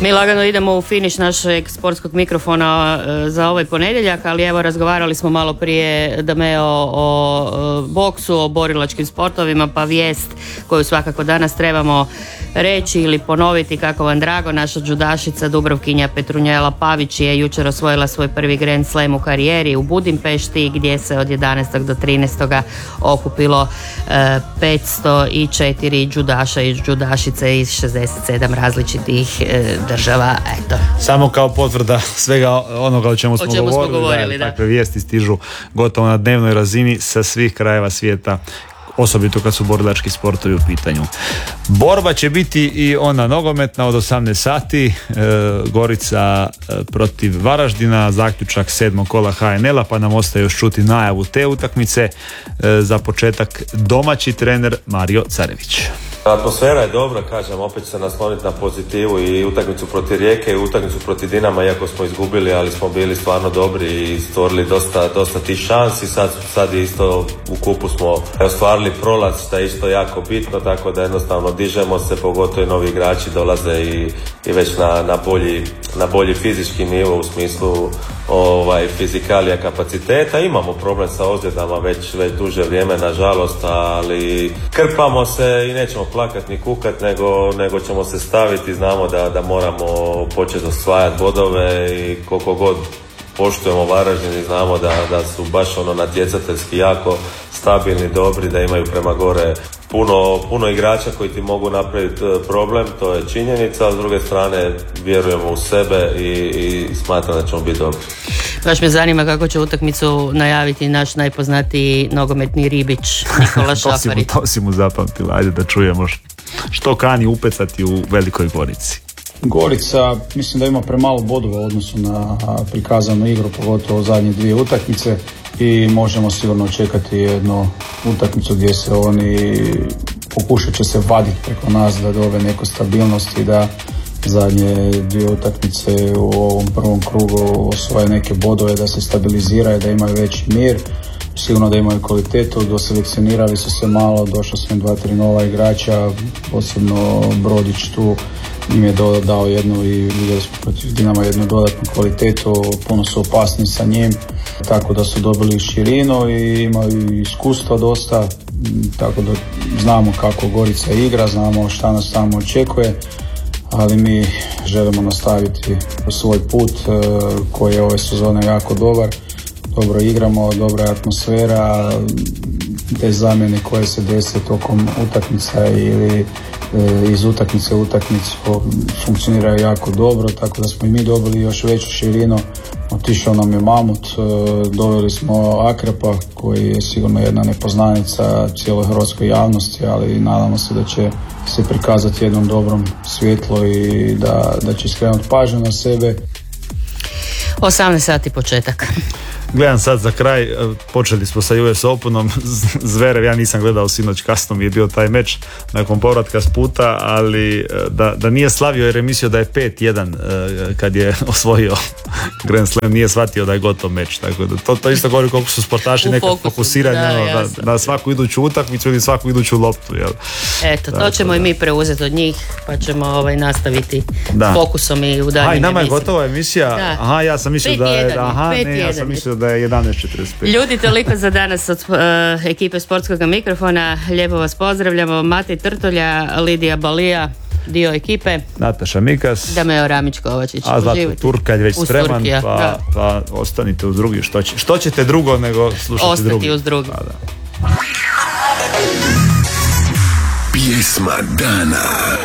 Mi lagano idemo u finiš našeg sportskog mikrofona za ovaj ponedjeljak, ali evo razgovarali smo malo prije o boksu, o borilačkim sportovima, pa vijest koju svakako danas trebamo reći ili ponoviti kako vam drago. Naša džudašica Dubrovkinja Petrunjela Pavić je jučer osvojila svoj prvi Grand Slam u karijeri u Budimpešti, gdje se od 11. do 13. okupilo 504 džudaša i džudašice iz 67 različitih država. Eto. Samo kao potvrda svega onoga o čemu smo govorili. Takve vijesti stižu gotovo na dnevnoj razini sa svih krajeva svijeta, osobito kad su borilački sportovi u pitanju. Borba će biti i ona nogometna od 18 sati, Gorica protiv Varaždina, zaključak 7. kola HNL-a, pa nam ostaje još čuti najavu te utakmice. Za početak domaći trener Mario Carević. Atmosfera je dobra, kažem, opet se nasloniti na pozitivu i utakmicu protiv Rijeke i utakmicu protiv Dinama, iako smo izgubili, ali smo bili stvarno dobri i stvorili dosta tih šansi. Sad je isto u kupu smo ostvarili prolaz, što je isto jako bitno, tako da jednostavno dižemo se, pogotovo i novi igrači dolaze i već na bolji fizički nivo u smislu fizikalija kapaciteta. Imamo problem sa ozljedama već duže vrijeme, nažalost, ali krpamo se i nećemo plakat ni kukat, nego ćemo se staviti. Znamo da moramo početi osvajati bodove i koliko god poštujemo Varaždin i znamo da su baš natjecateljski jako stabilni, dobri, da imaju prema gore puno igrača koji ti mogu napraviti problem, to je činjenica, a s druge strane vjerujemo u sebe i smatram da ćemo biti dobri. Baš me zanima kako će utakmicu najaviti naš najpoznatiji nogometni ribič Nikola Šafari. To si mu zapamtila, ajde da čujemo što kani upecati u Velikoj Gorici. Gorica mislim da ima premalo bodova u odnosu na prikazanu igru, pogotovo zadnje dvije utakmice, i možemo sigurno očekati jednu utakmicu gdje se oni pokušat će se vaditi preko nas da dobe neku stabilnost i da zadnje dvije utakmice u ovom prvom krugu osvoje neke bodove, da se stabiliziraju, da imaju veći mir. Sigurno da imaju kvalitetu, doselekcionirali su se malo, došlo su im 2-3 nova igrača, posebno Brodić tu im je dao jednu, i vidjeli smo protiv Dinama, jednu dodatnu kvalitetu, puno su opasni sa njim, tako da su dobili širinu i imaju iskustva dosta, tako da znamo kako Gorica igra, znamo šta nas tamo očekuje, ali mi želimo nastaviti svoj put koji je ove sezone jako dobar. Dobro igramo, dobra je atmosfera, te zamjene koje se dese tokom utakmica ili iz utakmice u utakmicu funkcioniraju jako dobro, tako da smo i mi dobili još veću širinu. Otišao nam je Mamut, doveli smo Akrapa koji je sigurno jedna nepoznanica cijeloj hrvatskoj javnosti, ali nadamo se da će se prikazati jednom dobrom svjetlo i da će skrenuti pažnju na sebe. 18 sati početak. Gledam sad za kraj, počeli smo sa US Openom, Zverev, ja nisam gledao sinoć, kasno mi je bio taj meč nakon povratka s puta, ali da nije slavio jer je mislio da je 5-1 kad je osvojio Grand Slam, nije shvatio da je gotov meč, tako da to isto govori koliko su sportaši nekad fokusirani na svaku iduću utakmicu ili svaku iduću loptu. Jel? Eto, to ćemo i mi preuzeti od njih, pa ćemo nastaviti s fokusom i u daljim emisijama. Nama je gotova emisija. Da. Aha, ja sam mislio da je 11:45. Ljudi, toliko za danas od ekipe Sportskog mikrofona. Lijepo vas pozdravljamo. Matej Trtolja, Lidija Balija, dio ekipe, Nataša Mikas, Dameo Ramić-Kovačić. A Zlatko Turkalj već spreman, pa ostanite uz drugi. Što ćete drugo nego slušati drugi? Ostati uz drugi. Pjesma dana.